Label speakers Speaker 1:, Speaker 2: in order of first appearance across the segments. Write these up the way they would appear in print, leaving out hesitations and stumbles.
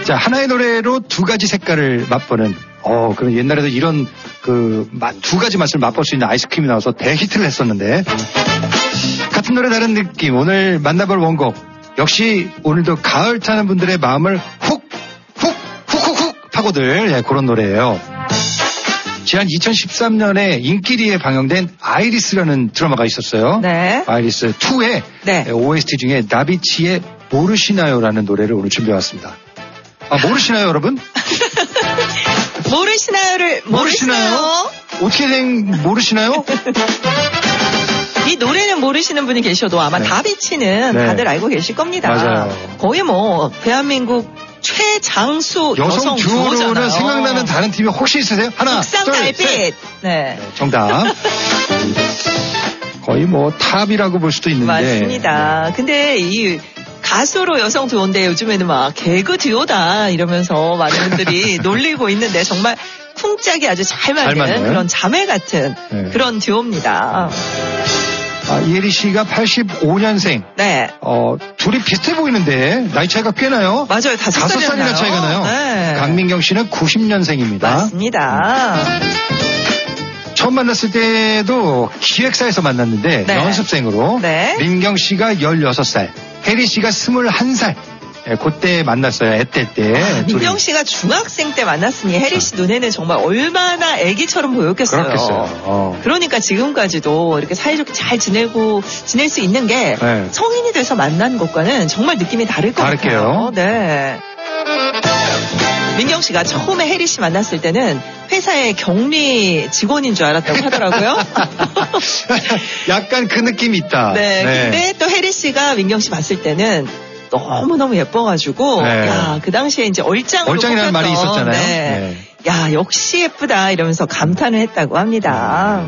Speaker 1: 자, 하나의 노래로 두 가지 색깔을 맛보는, 그럼 옛날에도 이런 두 가지 맛을 맛볼 수 있는 아이스크림이 나와서 대히트를 했었는데, 같은 노래 다른 느낌. 오늘 만나볼 원곡. 역시 오늘도 가을 타는 분들의 마음을 훅 파고들 그런 노래예요. 지난 2013년에 인기리에 방영된 아이리스라는 드라마가 있었어요.
Speaker 2: 네.
Speaker 1: 아이리스 2의
Speaker 2: 네.
Speaker 1: OST 중에 나비치의 모르시나요라는 노래를 오늘 준비해왔습니다. 모르시나요, 여러분?
Speaker 2: 모르시나요?
Speaker 1: 어떻게 된 모르시나요?
Speaker 2: 이 노래는 모르시는 분이 계셔도 아마
Speaker 1: 네.
Speaker 2: 다비치는
Speaker 1: 네.
Speaker 2: 다들 알고 계실 겁니다.
Speaker 1: 맞아요.
Speaker 2: 거의 대한민국 최장수
Speaker 1: 여성 듀오로는
Speaker 2: 듀오잖아요.
Speaker 1: 생각나는 다른 팀이 혹시 있으세요? 하나, 둘,
Speaker 2: 국산달빛.
Speaker 1: 셋.
Speaker 2: 네.
Speaker 1: 정답. 거의 탑이라고 볼 수도 있는데.
Speaker 2: 맞습니다. 근데 이 가수로 여성 듀오인데 요즘에는 막 개그 듀오다 이러면서 많은 분들이 놀리고 있는데 정말 쿵짝이 아주 잘 맞는 그런 자매 같은 그런 듀오입니다.
Speaker 1: 이혜리 씨가 85년생.
Speaker 2: 네.
Speaker 1: 둘이 비슷해 보이는데 나이 차이가 꽤 나요.
Speaker 2: 맞아요. 5살이나
Speaker 1: 차이가 나요.
Speaker 2: 네.
Speaker 1: 강민경 씨는 90년생입니다.
Speaker 2: 맞습니다.
Speaker 1: 처음 만났을 때도 기획사에서 만났는데
Speaker 2: 네.
Speaker 1: 연습생으로
Speaker 2: 네.
Speaker 1: 민경 씨가 16살, 혜리 씨가 21살. 그때 만났어요. 애때 때.
Speaker 2: 민경 씨가 중학생 때 만났으니 혜리 씨 눈에는 정말 얼마나 애기처럼 보였겠어요.
Speaker 1: 그렇겠어요.
Speaker 2: 그러니까 지금까지도 이렇게 사이좋게 잘 지낼 수 있는 게 성인이 돼서 만난 것과는 정말 느낌이 다를 것 같아요. 네. 민경 씨가 처음에 혜리 씨 만났을 때는 회사의 격리 직원인 줄 알았다고 하더라고요.
Speaker 1: 약간 그 느낌이 있다.
Speaker 2: 네. 근데 또 혜리 씨가 민경 씨 봤을 때는 너무너무 예뻐가지고, 그 당시에 이제
Speaker 1: 얼짱이라는 말이 있었잖아요.
Speaker 2: 네. 야, 역시 예쁘다 이러면서 감탄을 했다고 합니다.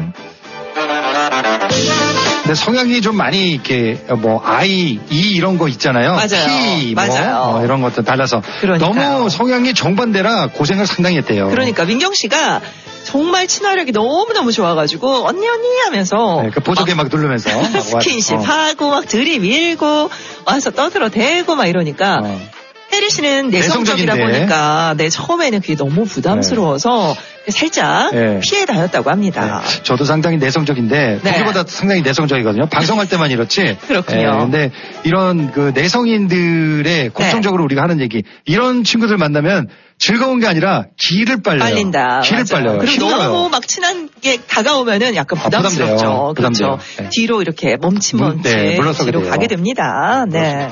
Speaker 1: 근데 성향이 좀 많이 이렇게 I, E 이런 거 있잖아요.
Speaker 2: 맞아요.
Speaker 1: P
Speaker 2: 맞아요.
Speaker 1: 이런 것도 달라서
Speaker 2: 그러니까요.
Speaker 1: 너무 성향이 정반대라 고생을 상당히 했대요.
Speaker 2: 그러니까 민경 씨가 정말 친화력이 너무너무 좋아가지고 언니 하면서
Speaker 1: 그 보조개 막 누르면서
Speaker 2: 스킨십하고 막 들이밀고 와서 떠들어대고 막 이러니까 혜리 씨는 내성적이다 보니까 처음에는 그게 너무 부담스러워서 살짝 피해 다녔다고 합니다.
Speaker 1: 저도 상당히 내성적인데 누구보다 상당히 내성적이거든요. 방송할 때만 이렇지.
Speaker 2: 그렇군요.
Speaker 1: 근데 이런 내성인들의 공통적으로 우리가 하는 얘기, 이런 친구들 만나면 즐거운 게 아니라 기를 빨려요.
Speaker 2: 빨린다.
Speaker 1: 기를 빨려요.
Speaker 2: 그리고
Speaker 1: 힘들어요.
Speaker 2: 너무 막 친한 게 다가오면은 약간 부담스럽죠.
Speaker 1: 부담돼요.
Speaker 2: 그렇죠. 뒤로 이렇게 멈칫 뒤로 가게 됩니다. 네.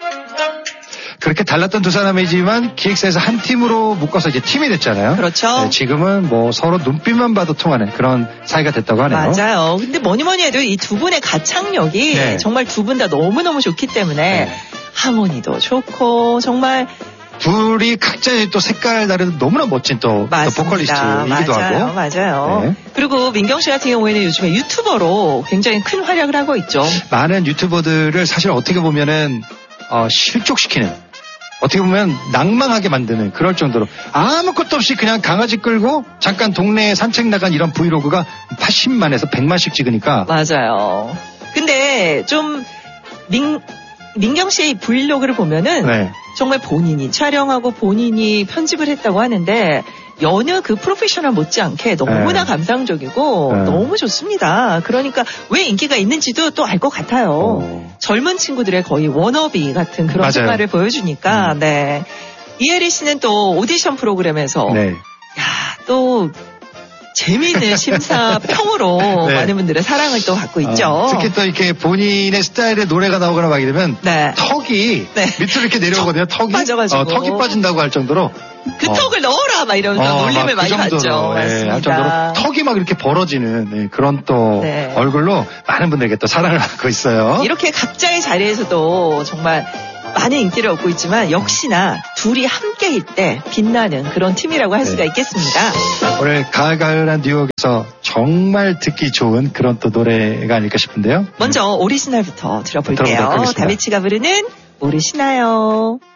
Speaker 1: 그렇게 달랐던 두 사람이지만 기획사에서 한 팀으로 묶어서 이제 팀이 됐잖아요.
Speaker 2: 그렇죠.
Speaker 1: 지금은 서로 눈빛만 봐도 통하는 그런 사이가 됐다고 하네요.
Speaker 2: 맞아요. 근데 뭐니 해도 이 두 분의 가창력이 정말 두 분 다 너무너무 좋기 때문에 하모니도 좋고 정말
Speaker 1: 둘이 각자의 또 색깔 다른 너무나 멋진 또 보컬리스트이기도 하고.
Speaker 2: 맞아요. 그리고 민경 씨 같은 경우에는 요즘에 유튜버로 굉장히 큰 활약을 하고 있죠.
Speaker 1: 많은 유튜버들을 사실 어떻게 보면은 실족시키는, 어떻게 보면 낭망하게 만드는 그럴 정도로 아무것도 없이 그냥 강아지 끌고 잠깐 동네에 산책 나간 이런 브이로그가 80만에서 100만씩 찍으니까.
Speaker 2: 맞아요. 근데 좀 민경 씨의 브이로그를 보면은 정말 본인이 촬영하고 본인이 편집을 했다고 하는데 여느 그 프로페셔널 못지않게 너무나 감상적이고 너무 좋습니다. 그러니까 왜 인기가 있는지도 또 알 것 같아요. 젊은 친구들의 거의 워너비 같은 그런 색깔을 보여주니까 이혜리 씨는 또 오디션 프로그램에서 또 재미있는 심사평으로 많은 분들의 사랑을 또 받고 있죠.
Speaker 1: 특히 또 이렇게 본인의 스타일의 노래가 나오거나 막 이러면 턱이 밑으로 이렇게 내려오거든요. 턱이
Speaker 2: 빠져가지고
Speaker 1: 턱이 빠진다고 할 정도로
Speaker 2: 그 턱을 넣어라 막 이러면서 놀림을 많이 받죠. 맞습니다.
Speaker 1: 할 정도로 턱이 막 이렇게 벌어지는 그런 또 얼굴로 많은 분들에게 또 사랑을 받고 있어요.
Speaker 2: 이렇게 각자의 자리에서도 정말 많은 인기를 얻고 있지만 역시나 둘이 함께일 때 빛나는 그런 팀이라고 할 수가 있겠습니다.
Speaker 1: 오늘 가을가을한 뉴욕에서 정말 듣기 좋은 그런 또 노래가 아닐까 싶은데요.
Speaker 2: 먼저 오리지널부터 들어볼게요. 다비치가 부르는 모르시나요?